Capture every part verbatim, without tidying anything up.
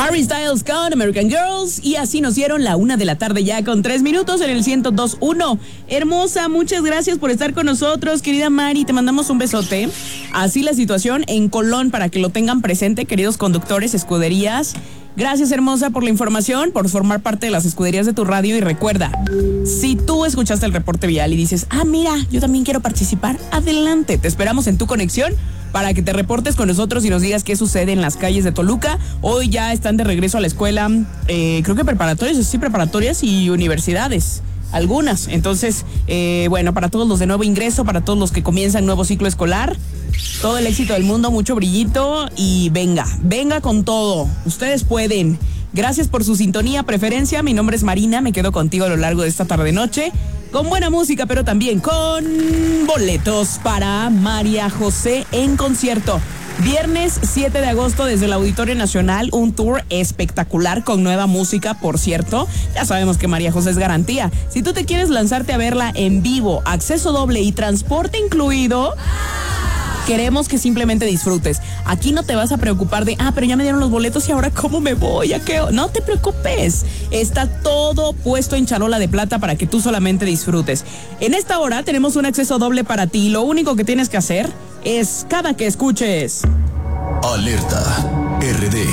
Harry Styles con American Girls. Y así nos dieron la una de la tarde ya con tres minutos en el ciento dos punto uno. Hermosa, muchas gracias por estar con nosotros, querida Mari. Te mandamos un besote. Así la situación en Colón para que lo tengan presente, queridos conductores, escuderías. Gracias, hermosa, por la información, por formar parte de las escuderías de tu radio. Y recuerda, si tú escuchaste el reporte vial y dices, ah, mira, yo también quiero participar, adelante. Te esperamos en tu conexión para que te reportes con nosotros y nos digas qué sucede en las calles de Toluca. Hoy ya están de regreso a la escuela, eh, creo que preparatorias, sí, preparatorias y universidades. Algunas. Entonces, eh, bueno, para todos los de nuevo ingreso, para todos los que comienzan nuevo ciclo escolar, todo el éxito del mundo, mucho brillito y venga, venga con todo. Ustedes pueden. Gracias por su sintonía, preferencia. Mi nombre es Marina, me quedo contigo a lo largo de esta tarde-noche con buena música, pero también con boletos para María José en concierto. Viernes siete de agosto desde el Auditorio Nacional, un tour espectacular con nueva música, por cierto. Ya sabemos que María José es garantía. Si tú te quieres lanzarte a verla en vivo, acceso doble y transporte incluido, queremos que simplemente disfrutes. Aquí no te vas a preocupar de, ah, pero ya me dieron los boletos y ahora ¿cómo me voy? ¿A qué? No te preocupes. Está todo puesto en charola de plata para que tú solamente disfrutes. En esta hora tenemos un acceso doble para ti. Lo único que tienes que hacer es cada que escuches Alerta R D.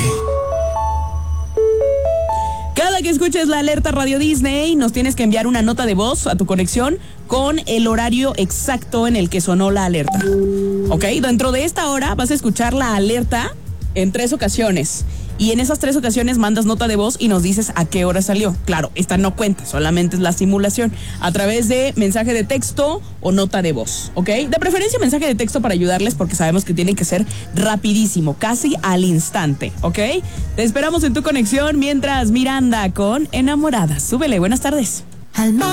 Cada que escuches la alerta Radio Disney, nos tienes que enviar una nota de voz a tu conexión con el horario exacto en el que sonó la alerta. ¿Ok? Dentro de esta hora vas a escuchar la alerta en tres ocasiones. Y en esas tres ocasiones mandas nota de voz y nos dices a qué hora salió. Claro, esta no cuenta, solamente es la simulación. A través de mensaje de texto o nota de voz, ¿ok? De preferencia mensaje de texto para ayudarles porque sabemos que tiene que ser rapidísimo, casi al instante, ¿ok? Te esperamos en tu conexión mientras Miranda con Enamorada. Súbele, buenas tardes.